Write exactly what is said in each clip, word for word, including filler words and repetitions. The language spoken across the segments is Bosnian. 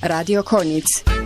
Radio Konjic.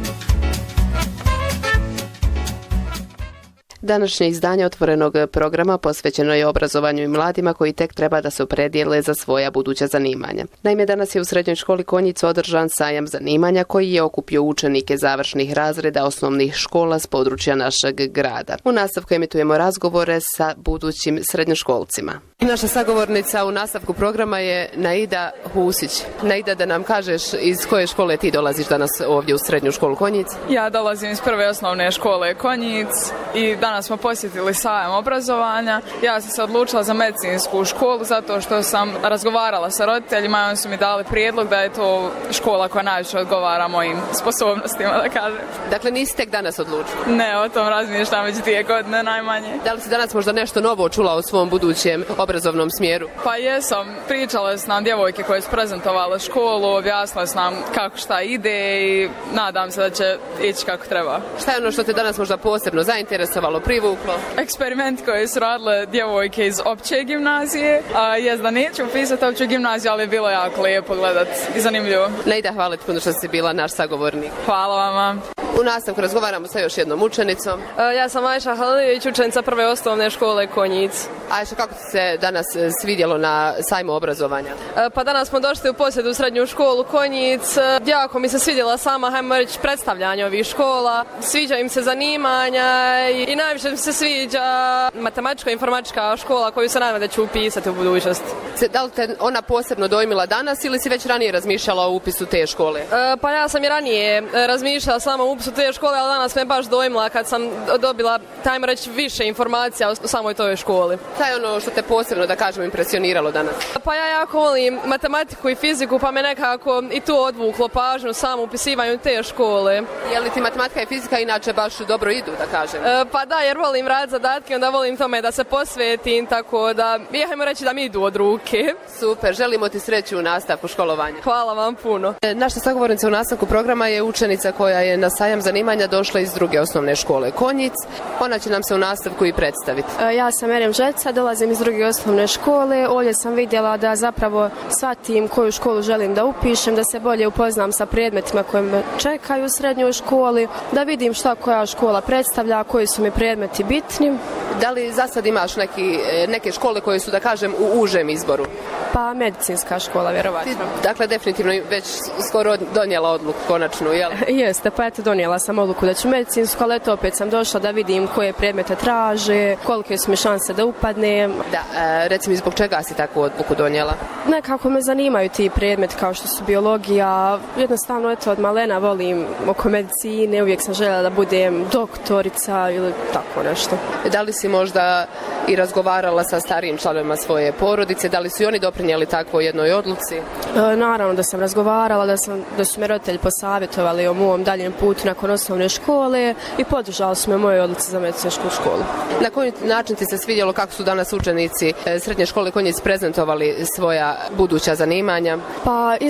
Današnje izdanje otvorenog programa posvećeno je obrazovanju i mladima koji tek treba da se opredijele za svoja buduća zanimanja. Naime, danas je u Srednjoj školi Konjic održan sajam zanimanja koji je okupio učenike završnih razreda osnovnih škola s područja našeg grada. U nastavku emitujemo razgovore sa budućim srednjoškolcima. Naša sagovornica u nastavku programa je Naida Husić. Naida, da nam kažeš iz koje škole ti dolaziš danas ovdje u Srednju školu Konjic? Ja dolazim iz prve osnovne škole Konjic i danas smo posjetili sajam obrazovanja. Ja sam se odlučila za medicinsku školu zato što sam razgovarala sa roditeljima i oni su mi dali prijedlog da je to škola koja najviše odgovara mojim sposobnostima, da kažem. Dakle, nisi tek danas odlučila? Ne, o tom razmišljam već dvije godine najmanje. Da li si danas možda nešto novo čula o svom budućem obrazovnom smjeru? Pa jesam, pričale s nam djevojke koje su prezentovale školu, objasnile s nam kako šta ide i nadam se da će ići kako treba. Šta je ono što te danas možda posebno zainteresovalo, privuklo? Eksperiment koji su radile djevojke iz opće gimnazije, a jest da neću upisati opću gimnaziju, ali je bilo jako lijepo gledat i zanimljivo. Naida, hvala ti puno što si bila naš sagovornik. Hvala vama. U nastavku razgovaramo sa još jednom učenicom. Ja sam Ajša Halijević, učenica prve osnovne škole Konjic. Ajša, kako ti se danas svidjelo na sajmu obrazovanja? Pa danas smo došli u posjedu u Srednju školu Konjic. Jako mi se svidjela sama, hajmo reći, predstavljanje ovih škola. Sviđa im se zanimanja i najviše mi se sviđa matematičko-informatička škola koju se nadam da ću upisati u budućnosti. Da li te ona posebno dojmila danas ili si već ranije razmišljala o upisu te škole? Pa ja sam i ranije razmišljala samo o upisu te škole, ali danas me baš dojmila kad sam dobila, tajmo reći, više informacija o samoj toj školi. Šta je ono što te posebno, da kažem, impresioniralo danas? Pa ja jako volim matematiku i fiziku, pa me nekako i to odvuklo pažnju samo upisivanju te škole. Je li ti matematika i fizika inače baš dobro idu, da kažem? E, pa da, jer volim raditi zadatke, onda volim tome da se posvetim, tako da, jahajmo reći da mi idu od ruke. Super, želimo ti sreću u nastavku školovanja. Hvala vam puno. E, naša sagovornica u nastavku programa je učenica koja je na sajam zanimanja došla iz druge osnovne škole Konjic. Ona će nam se u nastavku i predstaviti. E, ja sam Erem Žeca, dolazim iz druge osnovne škole. Ovdje sam vidjela da zapravo shvatim koju školu želim da upišem, da se bolje upoznam sa predmetima koje me čekaju u srednjoj školi, da vidim šta koja škola predstavlja, koji su mi predmeti bitni. Da li za sad imaš neki, neke škole koje su, da kažem, u užem izboru? Pa medicinska škola, vjerovatno. Ti, dakle, definitivno već skoro donijela odluku konačnu, jel? Jeste, pa eto, donijela sam odluku da ću medicinsku, ali eto opet sam došla da vidim koje predmete traže, kolike su mi šanse da upadnem. Da, e, reci mi zbog čega si takvu odluku donijela? Nekako me zanimaju ti predmeti kao što su biologija, jednostavno eto od malena volim oko medicine, uvijek sam željela da budem doktorica ili tako nešto. Da li si možda i razgovarala sa starijim članovima svoje porodice, da li su i oni doprinijeli takvoj jednoj odluci? E, naravno da sam razgovarala, da, sam, da su me roditelji posavjetovali o mom daljem putu nakon osnovne škole i podržali su me moje odluci za medicinsku školu. Na koji način ti se svidjelo kako su danas učenici Srednje škole Konjic prezentovali svoja buduća zanimanja? Pa